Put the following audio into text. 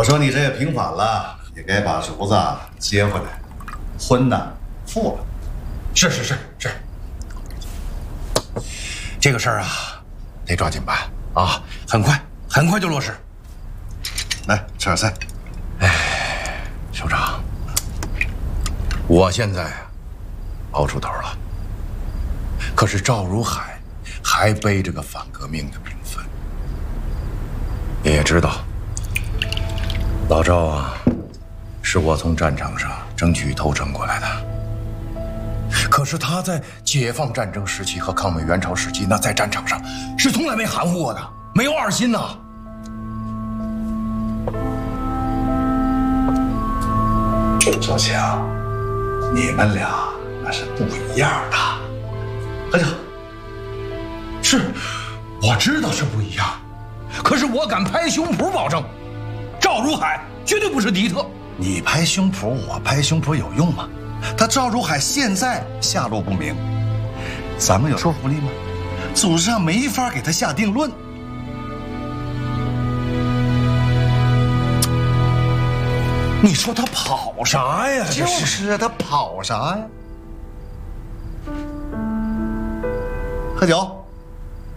说你这也平反了，也该把竹子接回来，婚呢复了。 是，这个事儿啊，得抓紧办啊，很快就落实。 来吃点菜。 首长，我现在啊熬出头了，可是赵如海还背着个反革命的兵分。你也知道，老赵啊，是我从战场上争取投诚过来的。可是他在解放战争时期和抗美援朝时期，那在战场上是从来没含糊过的，没有二心呐。 周青，你们俩那是不一样的。喝酒。 是，我知道是不一样，可是我敢拍胸脯保证，赵如海绝对不是敌特。 你拍胸脯，我拍胸脯有用吗？他赵如海现在下落不明，咱们有说服力吗？组织上没法给他下定论。 你说他跑啥呀？ 就是他跑啥呀？喝酒。